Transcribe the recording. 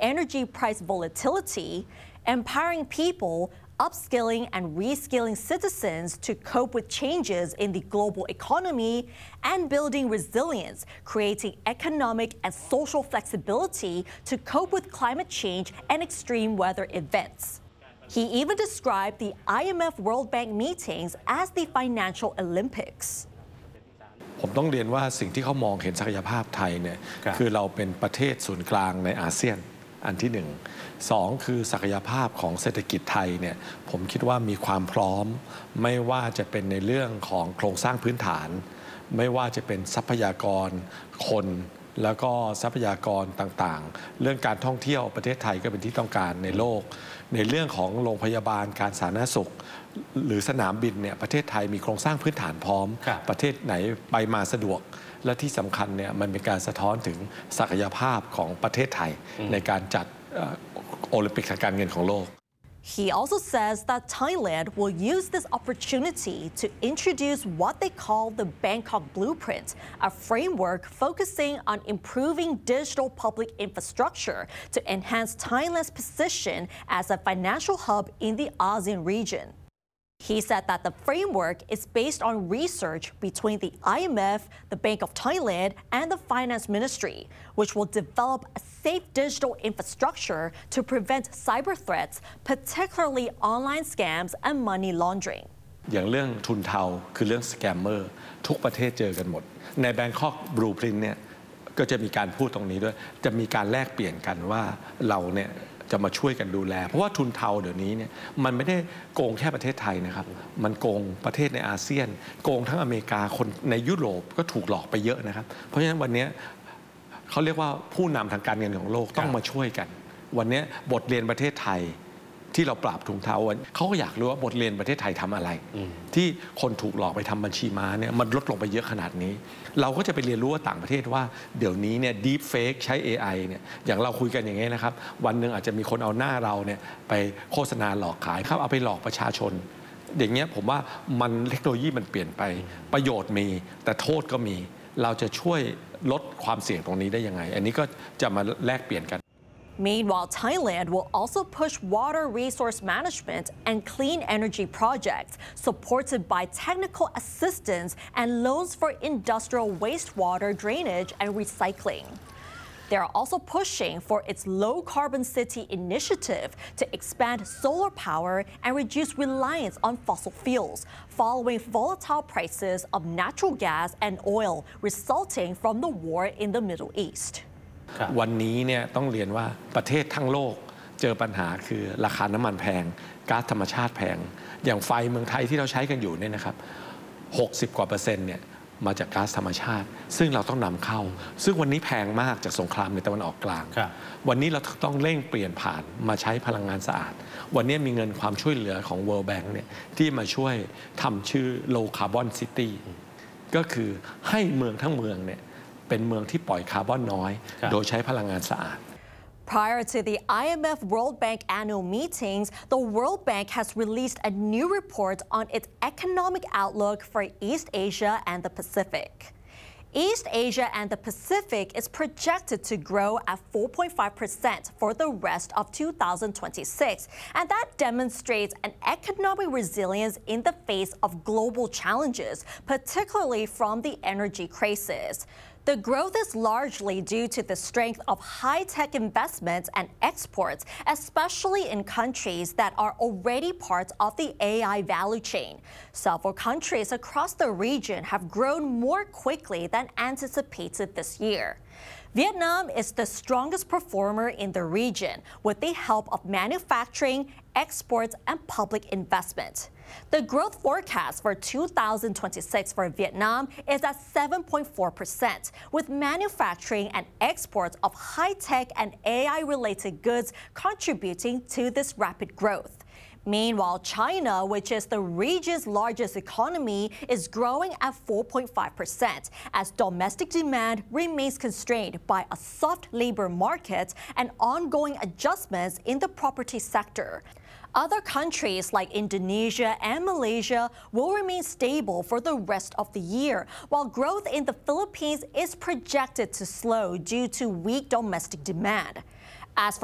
energy price volatility, empowering people, upskilling and reskilling citizens to cope with changes in the global economy, and building resilience, creating economic and social flexibility to cope with climate change and extreme weather events. He even described the IMF World Bank meetings as the financial Olympics. ผมต้องเรียนว่าสิ่งที่เขามองเห็นศักยภาพไทยเนี่ยคือเราเป็นประเทศศูนย์กลางในอาเซียนอันที่หนึ่งสองคือศักยภาพของเศรษฐกิจไทยเนี่ยผมคิดว่ามีความพร้อมไม่ว่าจะเป็นในเรื่องของโครงสร้างพื้นฐานไม่ว่าจะเป็นทรัพยากรคนแล้วก็ทรัพยากรต่างๆเรื่องการท่องเที่ยวประเทศไทยก็เป็นที่ต้องการในโลกในเรื่องของโรงพยาบาลการสาธารณสุขหรือสนามบินเนี่ยประเทศไทยมีโครงสร้างพื้นฐานพร้อมประเทศไหนไปมาสะดวกและที่สำคัญเนี่ยมันเป็นการสะท้อนถึงศักยภาพของประเทศไทยในการจัดโอลิมปิกทางการเงินของโลก He also says that Thailand will use this opportunity to introduce what they call the Bangkok Blueprint, a framework focusing on improving digital public infrastructure to enhance Thailand's position as a financial hub in the ASEAN region. He said that the framework is based on research between the IMF, the Bank of Thailand, and the Finance Ministry, which will develop a safe digital infrastructure to prevent cyber threats, particularly online scams and money laundering. อย่างเรื่องทุนเทาคือเรื่องสแกมเมอร์ทุกประเทศเจอกันหมดใน Bangkok Blueprint เนี่ยก็จะมีการพูดตรงนี้ด้วยจะมีการแลกเปลี่ยนกันว่าเราเนี่ยจะมาช่วยกันดูแลเพราะว่าทุนเทาเดี๋ยวนี้เนี่ยมันไม่ได้โกงแค่ประเทศไทยนะครับมันโกงประเทศในอาเซียนโกงทั้งอเมริกาคนในยุโรปก็ถูกหลอกไปเยอะนะครับเพราะฉะนั้นวันนี้เขาเรียกว่าผู้นำทางการเงินของโลกต้องมาช่วยกันวันนี้บทเรียนประเทศไทยที่เราปราบทุนเทาเขาก็อยากรู้ว่าบทเรียนประเทศไทยทำอะไรที่คนถูกหลอกไปทำบัญชีม้าเนี่ยมันลดลงไปเยอะขนาดนี้เราก็จะไปเรียนรู้ว่าต่างประเทศว่าเดี๋ยวนี้เนี่ย deep fake ใช้ AI เนี่ยอย่างเราคุยกันอย่างนี้นะครับวันหนึ่งอาจจะมีคนเอาหน้าเราเนี่ยไปโฆษณาหลอกขายครับเอาไปหลอกประชาชนอย่างเงี้ยผมว่ามันเทคโนโลยีมันเปลี่ยนไปประโยชน์มีแต่โทษก็มีเราจะช่วยลดความเสี่ยงตรงนี้ได้ยังไงอันนี้ก็จะมาแลกเปลี่ยนกัน Meanwhile, Thailand will also push water resource management and clean energy projects supported by technical assistance and loans for industrial wastewater drainage and recycling. They are also pushing for its low carbon city initiative to expand solar power and reduce reliance on fossil fuels following volatile prices of natural gas and oil resulting from the war in the Middle East. วันนี้เนี่ยต้องเรียนว่าประเทศทั้งโลกเจอปัญหาคือราคาน้ำมันแพงก๊าซธรรมชาติแพงอย่างไฟเมืองไทยที่เราใช้กันอยู่เนี่ยนะครับ60%กว่าเนี่ยมาจากก๊าซธรรมชาติซึ่งเราต้องนำเข้าซึ่งวันนี้แพงมากจากสงครามในตะวันออกกลางวันนี้เราต้องเร่งเปลี่ยนผ่านมาใช้พลังงานสะอาดวันนี้มีเงินความช่วยเหลือของ World Bank เนี่ยที่มาช่วยทำชื่อ Low Carbon City ก็คือให้เมืองทั้งเมืองเนี่ยเป็นเมืองที่ปล่อยคาร์บอนน้อยโดยใช้พลังงานสะอาด Prior to the IMF World Bank annual meetings, the World Bank has released a new report on its economic outlook for East Asia and the Pacific. East Asia and the Pacific is projected to grow at 4.5% for the rest of 2026, and that demonstrates an economic resilience in the face of global challenges, particularly from the energy crisis. The growth is largely due to the strength of high-tech investments and exports, especially in countries that are already part of the AI value chain. Several countries across the region have grown more quickly than anticipated this year. Vietnam is the strongest performer in the region with the help of manufacturing, exports, and public investment. The growth forecast for 2026 for Vietnam is at 7.4%, with manufacturing and exports of high-tech and AI-related goods contributing to this rapid growth. Meanwhile, China, which is the region's largest economy, is growing at 4.5% as domestic demand remains constrained by a soft labor market and ongoing adjustments in the property sector. Other countries like Indonesia and Malaysia will remain stable for the rest of the year, while growth in the Philippines is projected to slow due to weak domestic demand. As for